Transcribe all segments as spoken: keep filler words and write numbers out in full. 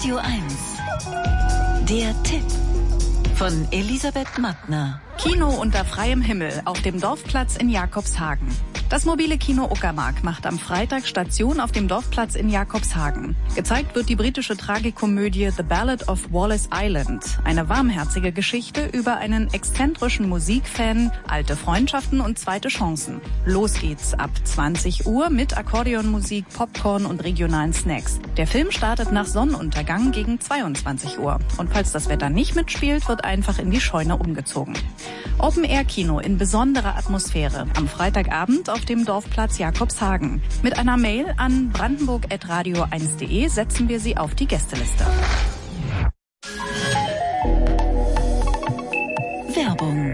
Radio eins. Der Tipp von Elisabeth Mattner. Kino unter freiem Himmel auf dem Dorfplatz in Jakobshagen. Das mobile Kino Uckermark macht am Freitag Station auf dem Dorfplatz in Jakobshagen. Gezeigt wird die britische Tragikomödie The Ballad of Wallace Island. Eine warmherzige Geschichte über einen exzentrischen Musikfan, alte Freundschaften und zweite Chancen. Los geht's ab zwanzig Uhr mit Akkordeonmusik, Popcorn und regionalen Snacks. Der Film startet nach Sonnenuntergang gegen zweiundzwanzig Uhr. Und falls das Wetter nicht mitspielt, wird einfach in die Scheune umgezogen. Open-Air-Kino in besonderer Atmosphäre am Freitagabend auf dem Dorfplatz Jakobshagen. Mit einer Mail an brandenburg at radio eins punkt de setzen wir Sie auf die Gästeliste. Werbung.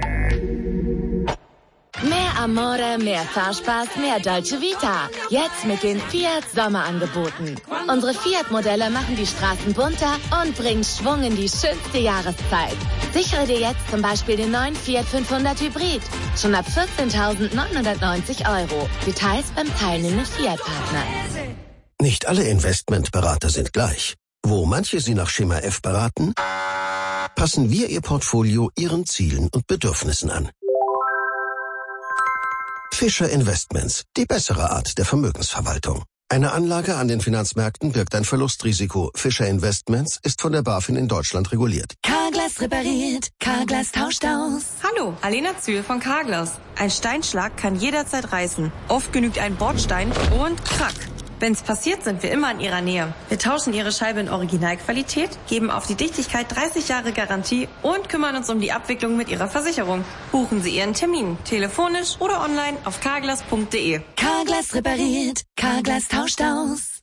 Mehr Amore, mehr Fahrspaß, mehr Dolce Vita. Jetzt mit den Fiat Sommerangeboten. Unsere Fiat-Modelle machen die Straßen bunter und bringen Schwung in die schönste Jahreszeit. Sichere dir jetzt zum Beispiel den neuen Fiat fünfhundert Hybrid. Schon ab vierzehntausendneunhundertneunzig Euro. Details beim teilnehmenden Fiat-Partner. Nicht alle Investmentberater sind gleich. Wo manche Sie nach Schema F beraten, passen wir Ihr Portfolio Ihren Zielen und Bedürfnissen an. Fischer Investments, die bessere Art der Vermögensverwaltung. Eine Anlage an den Finanzmärkten birgt ein Verlustrisiko. Fischer Investments ist von der BaFin in Deutschland reguliert. Carglass repariert, Carglass tauscht aus. Hallo, Alena Zühl von Carglass. Ein Steinschlag kann jederzeit reißen. Oft genügt ein Bordstein und krack. Wenn's passiert, sind wir immer in Ihrer Nähe. Wir tauschen Ihre Scheibe in Originalqualität, geben auf die Dichtigkeit dreißig Jahre Garantie und kümmern uns um die Abwicklung mit Ihrer Versicherung. Buchen Sie Ihren Termin, telefonisch oder online auf carglass punkt de. Carglass repariert, Carglass tauscht aus.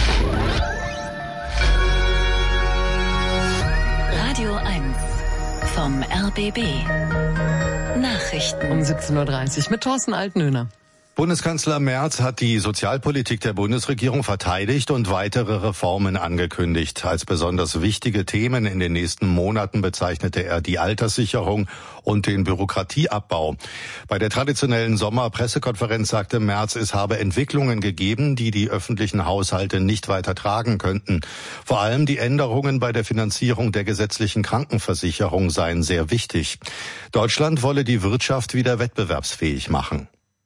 Radio eins vom R B B. Nachrichten. Um siebzehn Uhr dreißig mit Thorsten Altenöhner. Bundeskanzler Merz hat die Sozialpolitik der Bundesregierung verteidigt und weitere Reformen angekündigt. Als besonders wichtige Themen in den nächsten Monaten bezeichnete er die Alterssicherung und den Bürokratieabbau. Bei der traditionellen Sommerpressekonferenz sagte Merz, es habe Entwicklungen gegeben, die die öffentlichen Haushalte nicht weiter tragen könnten. Vor allem die Änderungen bei der Finanzierung der gesetzlichen Krankenversicherung seien sehr wichtig. Deutschland wolle die Wirtschaft wieder wettbewerbsfähig machen.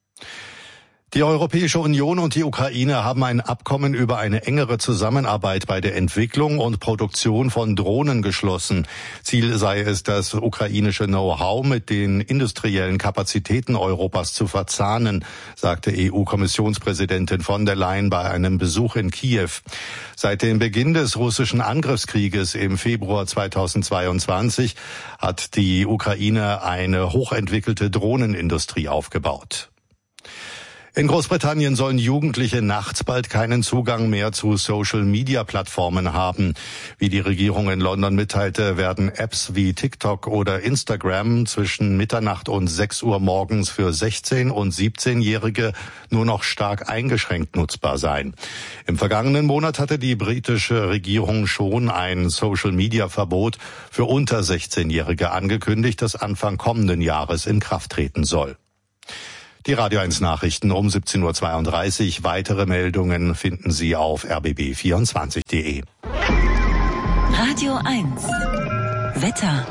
Die Europäische Union und die Ukraine haben ein Abkommen über eine engere Zusammenarbeit bei der Entwicklung und Produktion von Drohnen geschlossen. Ziel sei es, das ukrainische Know-how mit den industriellen Kapazitäten Europas zu verzahnen, sagte E U-Kommissionspräsidentin von der Leyen bei einem Besuch in Kiew. Seit dem Beginn des russischen Angriffskrieges im Februar zweitausendzweiundzwanzig hat die Ukraine eine hochentwickelte Drohnenindustrie aufgebaut. In Großbritannien sollen Jugendliche nachts bald keinen Zugang mehr zu Social-Media-Plattformen haben. Wie die Regierung in London mitteilte, werden Apps wie TikTok oder Instagram zwischen Mitternacht und sechs Uhr morgens für sechzehn- und siebzehnjährige nur noch stark eingeschränkt nutzbar sein. Im vergangenen Monat hatte die britische Regierung schon ein Social-Media-Verbot für unter sechzehnjährige angekündigt, das Anfang kommenden Jahres in Kraft treten soll. Die Radio eins Nachrichten um siebzehn Uhr zweiunddreißig. Weitere Meldungen finden Sie auf r b b vierundzwanzig punkt de. Radio eins. Wetter.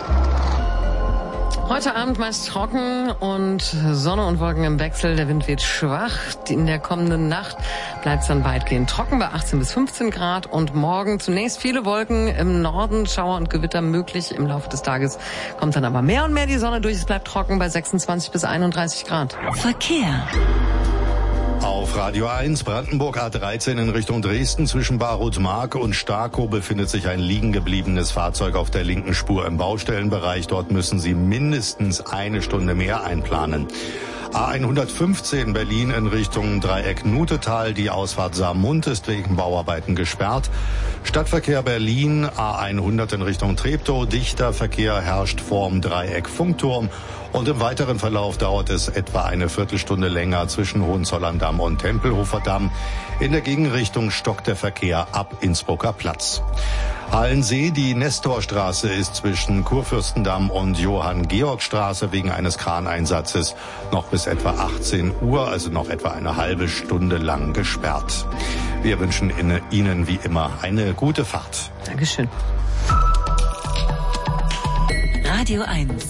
Heute Abend meist trocken und Sonne und Wolken im Wechsel. Der Wind wird schwach. In der kommenden Nacht bleibt es dann weitgehend trocken bei achtzehn bis fünfzehn Grad. Und morgen zunächst viele Wolken im Norden, Schauer und Gewitter möglich. Im Laufe des Tages kommt dann aber mehr und mehr die Sonne durch. Es bleibt trocken bei sechsundzwanzig bis einunddreißig Grad. Verkehr. Auf Radio eins, Brandenburg A dreizehn in Richtung Dresden zwischen Barut-Mark und Starkow befindet sich ein liegen gebliebenes Fahrzeug auf der linken Spur im Baustellenbereich. Dort müssen Sie mindestens eine Stunde mehr einplanen. A hundertfünfzehn Berlin in Richtung Dreieck Nutetal. Die Ausfahrt Saarmund ist wegen Bauarbeiten gesperrt. Stadtverkehr Berlin A hundert in Richtung Treptow. Dichter Verkehr herrscht vorm Dreieck Funkturm. Und im weiteren Verlauf dauert es etwa eine Viertelstunde länger zwischen Hohenzollern-Damm und Tempelhofer Damm. In der Gegenrichtung stockt der Verkehr ab Innsbrucker Platz. Hallensee, die Nestorstraße ist zwischen Kurfürstendamm und Johann-Georg-Straße wegen eines Kraneinsatzes noch bis etwa achtzehn Uhr, also noch etwa eine halbe Stunde lang gesperrt. Wir wünschen Ihnen wie immer eine gute Fahrt. Dankeschön. Radio eins.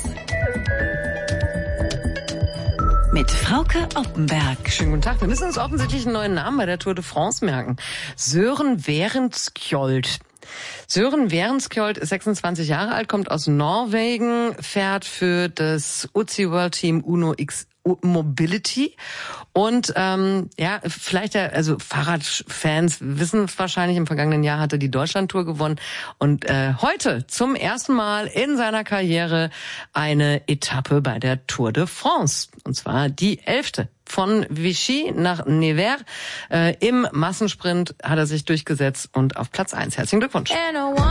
Mit Frauke Oppenberg. Schönen guten Tag. Wir müssen uns offensichtlich einen neuen Namen bei der Tour de France merken. Sören Werenskjold. Sören Werenskjold ist sechsundzwanzig Jahre alt, kommt aus Norwegen, fährt für das U C I World Team Uno X Mobility und ähm, ja, vielleicht ja, also Fahrradfans wissen es wahrscheinlich, im vergangenen Jahr hatte die Deutschlandtour gewonnen und äh, heute zum ersten Mal in seiner Karriere eine Etappe bei der Tour de France, und zwar die elfte. Von Vichy nach Nevers. Äh, im Massensprint hat er sich durchgesetzt und auf Platz eins. Herzlichen Glückwunsch.